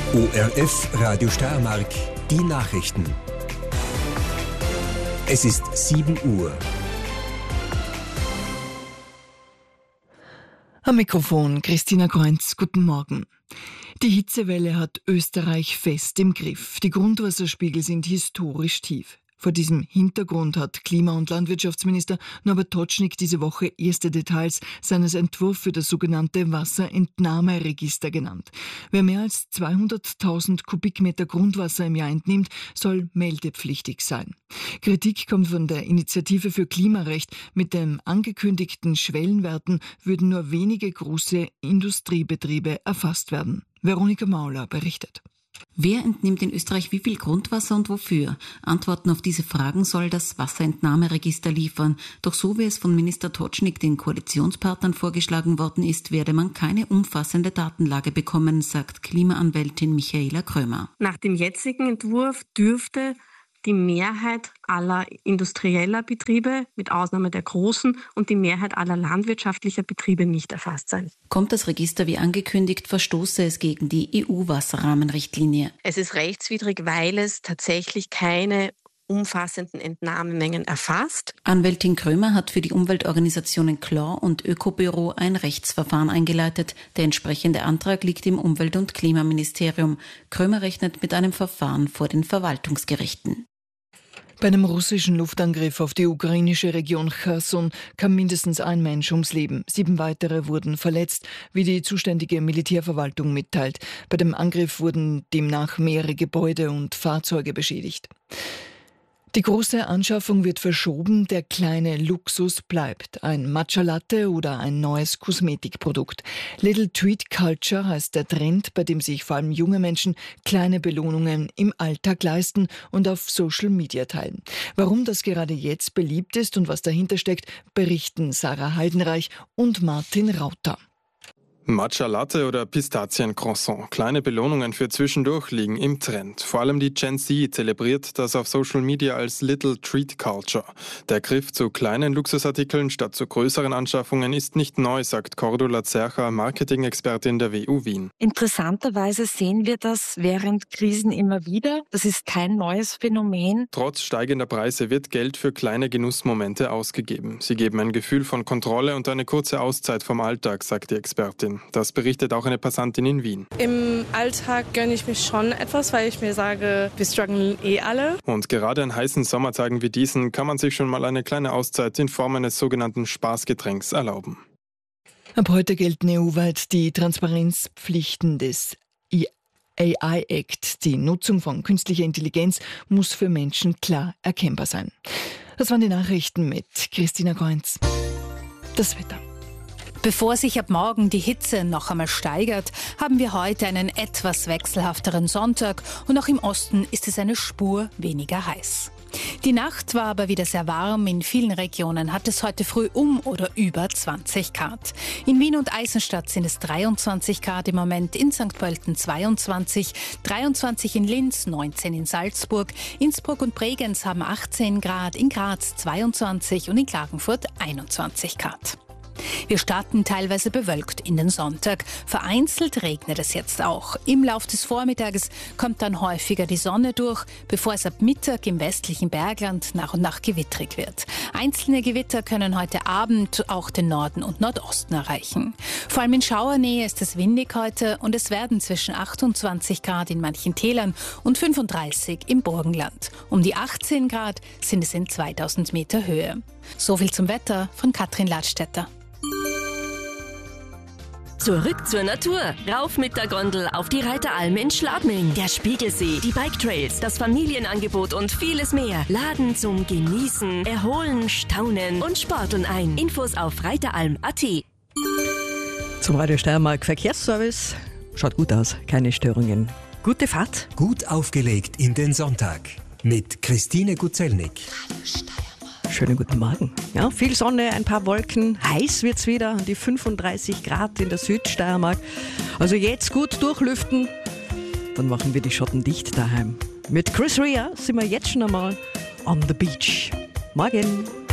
ORF Radio Steiermark, die Nachrichten. Es ist 7 Uhr. Am Mikrofon Christina Kreunz, guten Morgen. Die Hitzewelle hat Österreich fest im Griff. Die Grundwasserspiegel sind historisch tief. Vor diesem Hintergrund hat Klima- und Landwirtschaftsminister Norbert Totschnig diese Woche erste Details seines Entwurfs für das sogenannte Wasserentnahmeregister genannt. Wer mehr als 200.000 Kubikmeter Grundwasser im Jahr entnimmt, soll meldepflichtig sein. Kritik kommt von der Initiative für Klimarecht. Mit den angekündigten Schwellenwerten würden nur wenige große Industriebetriebe erfasst werden. Veronika Mauler berichtet. Wer entnimmt in Österreich wie viel Grundwasser und wofür? Antworten auf diese Fragen soll das Wasserentnahmeregister liefern. Doch so wie es von Minister Totschnig den Koalitionspartnern vorgeschlagen worden ist, werde man keine umfassende Datenlage bekommen, sagt Klimaanwältin Michaela Krömer. Nach dem jetzigen Entwurf dürfte die Mehrheit aller industrieller Betriebe, mit Ausnahme der großen, und die Mehrheit aller landwirtschaftlicher Betriebe nicht erfasst sein. Kommt das Register wie angekündigt, verstoße es gegen die EU-Wasserrahmenrichtlinie. Es ist rechtswidrig, weil es tatsächlich keine umfassenden Entnahmemengen erfasst. Anwältin Krömer hat für die Umweltorganisationen Claw und Ökobüro ein Rechtsverfahren eingeleitet. Der entsprechende Antrag liegt im Umwelt- und Klimaministerium. Krömer rechnet mit einem Verfahren vor den Verwaltungsgerichten. Bei einem russischen Luftangriff auf die ukrainische Region Cherson kam mindestens ein Mensch ums Leben. 7 weitere wurden verletzt, wie die zuständige Militärverwaltung mitteilt. Bei dem Angriff wurden demnach mehrere Gebäude und Fahrzeuge beschädigt. Die große Anschaffung wird verschoben, der kleine Luxus bleibt. Ein Matcha Latte oder ein neues Kosmetikprodukt. Little Treat Culture heißt der Trend, bei dem sich vor allem junge Menschen kleine Belohnungen im Alltag leisten und auf Social Media teilen. Warum das gerade jetzt beliebt ist und was dahinter steckt, berichten Sarah Heidenreich und Martin Rauter. Matcha Latte oder Pistaziencroissant. Kleine Belohnungen für zwischendurch liegen im Trend. Vor allem die Gen Z zelebriert das auf Social Media als Little Treat Culture. Der Griff zu kleinen Luxusartikeln statt zu größeren Anschaffungen ist nicht neu, sagt Cordula Zercher, Marketing-Expertin der WU Wien. Interessanterweise sehen wir das während Krisen immer wieder. Das ist kein neues Phänomen. Trotz steigender Preise wird Geld für kleine Genussmomente ausgegeben. Sie geben ein Gefühl von Kontrolle und eine kurze Auszeit vom Alltag, sagt die Expertin. Das berichtet auch eine Passantin in Wien. Im Alltag gönne ich mich schon etwas, weil ich mir sage, wir strugglen alle. Und gerade an heißen Sommertagen wie diesen kann man sich schon mal eine kleine Auszeit in Form eines sogenannten Spaßgetränks erlauben. Ab heute gelten EU-weit die Transparenzpflichten des AI Act. Die Nutzung von künstlicher Intelligenz muss für Menschen klar erkennbar sein. Das waren die Nachrichten mit Christina Kreunz. Das Wetter. Bevor sich ab morgen die Hitze noch einmal steigert, haben wir heute einen etwas wechselhafteren Sonntag und auch im Osten ist es eine Spur weniger heiß. Die Nacht war aber wieder sehr warm. In vielen Regionen hat es heute früh um oder über 20 Grad. In Wien und Eisenstadt sind es 23 Grad im Moment, in St. Pölten 22, 23 in Linz, 19 in Salzburg, Innsbruck und Bregenz haben 18 Grad, in Graz 22 und in Klagenfurt 21 Grad. Wir starten teilweise bewölkt in den Sonntag. Vereinzelt regnet es jetzt auch. Im Lauf des Vormittages kommt dann häufiger die Sonne durch, bevor es ab Mittag im westlichen Bergland nach und nach gewittrig wird. Einzelne Gewitter können heute Abend auch den Norden und Nordosten erreichen. Vor allem in Schauernähe ist es windig heute und es werden zwischen 28 Grad in manchen Tälern und 35 im Burgenland. Um die 18 Grad sind es in 2000 Meter Höhe. So viel zum Wetter von Katrin Ladstätter. Zurück zur Natur. Rauf mit der Gondel auf die Reiteralm in Schladming. Der Spiegelsee, die Bike-Trails, das Familienangebot und vieles mehr laden zum Genießen, Erholen, Staunen und Sporteln ein. Infos auf reiteralm.at. Zum Radio Steiermark Verkehrsservice. Schaut gut aus, keine Störungen. Gute Fahrt. Gut aufgelegt in den Sonntag mit Christine Guzelnik. Schönen guten Morgen. Ja, viel Sonne, ein paar Wolken, heiß wird's wieder, an die 35 Grad in der Südsteiermark. Also jetzt gut durchlüften, dann machen wir die Schotten dicht daheim. Mit Chris Rea sind wir jetzt schon einmal on the beach. Morgen.